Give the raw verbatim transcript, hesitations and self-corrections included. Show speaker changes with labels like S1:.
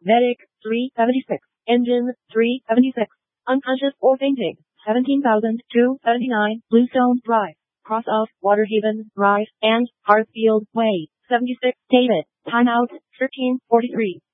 S1: Medic, three seventy-six. Engine, three seventy-six. Unconscious or fainting, seventeen thousand two hundred seventy-nine. Bluestone Drive, cross of Waterhaven Drive and Hartfield Way, seventy-six. Dated. Timeout, thirteen forty-three.